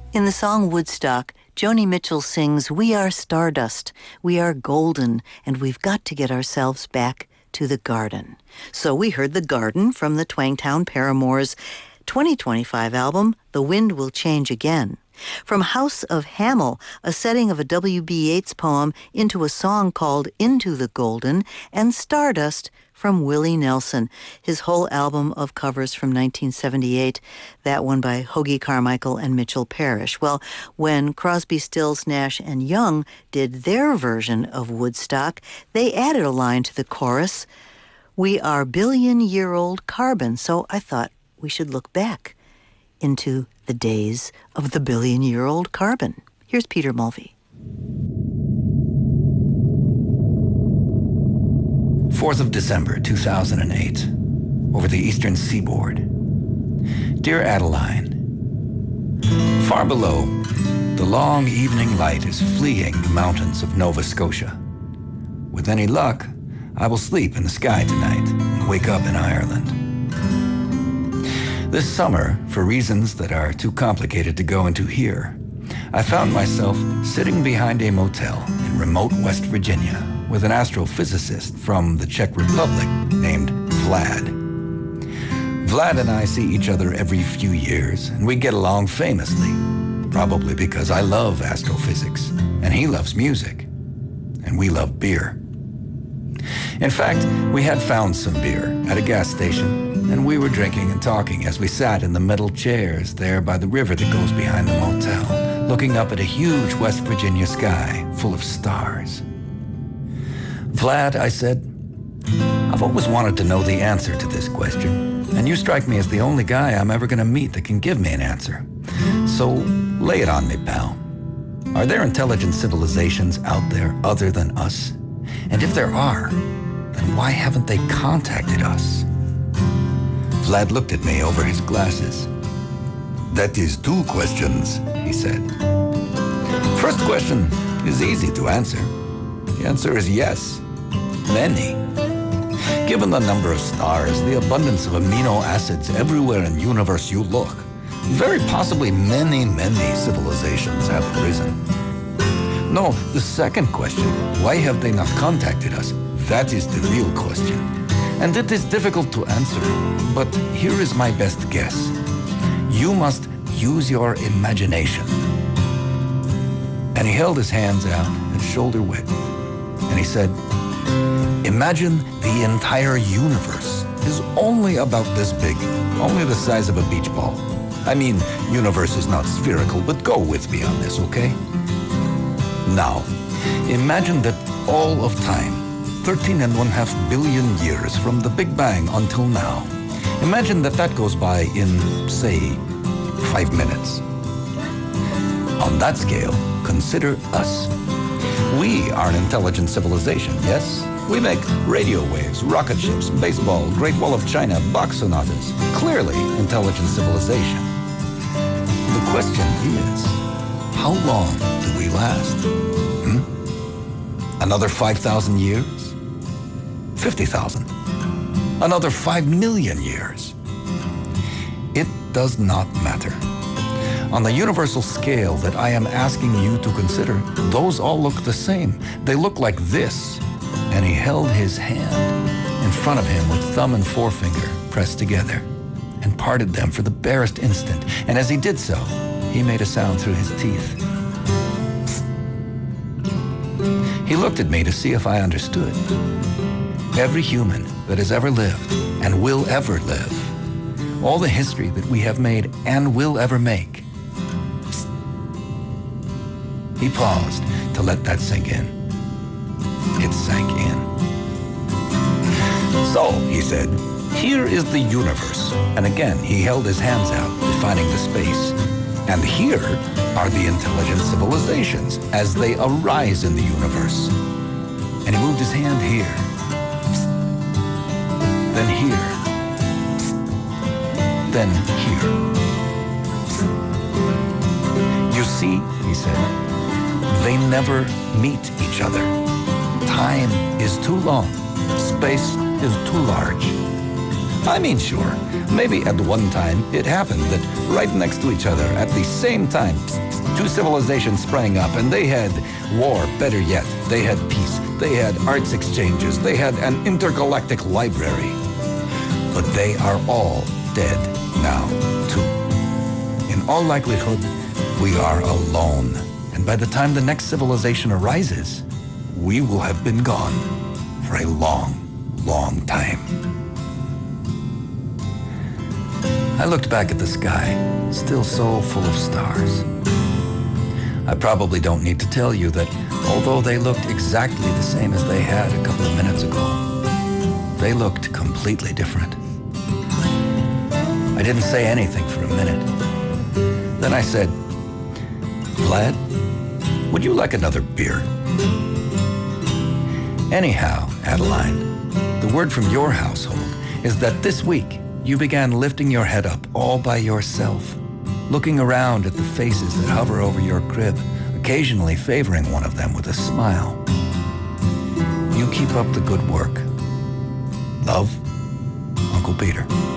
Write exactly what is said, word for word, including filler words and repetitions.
In the song Woodstock, Joni Mitchell sings, "We are stardust, we are golden, and we've got to get ourselves back to the garden." So we heard The Garden from the Twangtown Paramours' twenty twenty-five album, The Wind Will Change Again. From House of Hamel, a setting of a W B Yeats poem into a song called Into the Golden, and Stardust from Willie Nelson, his whole album of covers from nineteen seventy-eight, that one by Hoagy Carmichael and Mitchell Parrish. Well, when Crosby, Stills, Nash and Young did their version of Woodstock, they added a line to the chorus, "We are billion-year-old carbon," so I thought we should look back into the days of the billion-year-old carbon. Here's Peter Mulvey. fourth of December, two thousand eight, over the eastern seaboard. Dear Adeline, far below, the long evening light is fleeing the mountains of Nova Scotia. With any luck, I will sleep in the sky tonight and wake up in Ireland. This summer, for reasons that are too complicated to go into here, I found myself sitting behind a motel in remote West Virginia with an astrophysicist from the Czech Republic named Vlad. Vlad and I see each other every few years, and we get along famously, probably because I love astrophysics, and he loves music, and we love beer. In fact, we had found some beer at a gas station, and we were drinking and talking as we sat in the metal chairs there by the river that goes behind the motel, looking up at a huge West Virginia sky full of stars. Vlad, I said, I've always wanted to know the answer to this question, and you strike me as the only guy I'm ever going to meet that can give me an answer. So lay it on me, pal. Are there intelligent civilizations out there other than us? And if there are, then why haven't they contacted us? Vlad looked at me over his glasses. That is two questions, he said. First question is easy to answer. The answer is yes, many. Given the number of stars, the abundance of amino acids everywhere in the universe you look, very possibly many, many civilizations have arisen. No, the second question, why have they not contacted us? That is the real question. And it is difficult to answer, but here is my best guess. You must use your imagination. And he held his hands out at shoulder width, and he said, imagine the entire universe is only about this big, only the size of a beach ball. I mean, universe is not spherical, but go with me on this, okay? Now, imagine that all of time, thirteen and one half billion years from the Big Bang until now, imagine that that goes by in, say, five minutes. On that scale, consider us. We are an intelligent civilization, yes? We make radio waves, rocket ships, baseball, Great Wall of China, Bach sonatas. Clearly intelligent civilization. The question is, how long do we last? Hmm? Another five thousand years? fifty thousand? Another five million years? It does not matter. On the universal scale that I am asking you to consider, those all look the same. They look like this. And he held his hand in front of him with thumb and forefinger pressed together and parted them for the barest instant. And as he did so, he made a sound through his teeth. He looked at me to see if I understood. Every human that has ever lived and will ever live, all the history that we have made and will ever make. He paused to let that sink in. It sank in. So, he said, here is the universe. And again, he held his hands out, defining the space. And here are the intelligent civilizations as they arise in the universe. And he moved his hand here. Then here. Then here. You see, he said, they never meet each other. Time is too long. Space is too large. I mean, sure, Maybe at one time it happened that right next to each other at the same time, two civilizations sprang up and they had war, better yet, they had peace, they had arts exchanges, they had an intergalactic library. But they are all dead now, too. In all likelihood, we are alone. And by the time the next civilization arises, we will have been gone for a long, long time. I looked back at the sky, still so full of stars. I probably don't need to tell you that although they looked exactly the same as they had a couple of minutes ago, they looked completely different. I didn't say anything for a minute. Then I said, "Vlad, would you like another beer?" Anyhow, Adeline, the word from your household is that this week you began lifting your head up all by yourself, looking around at the faces that hover over your crib, occasionally favoring one of them with a smile. You keep up the good work. Love, Uncle Peter.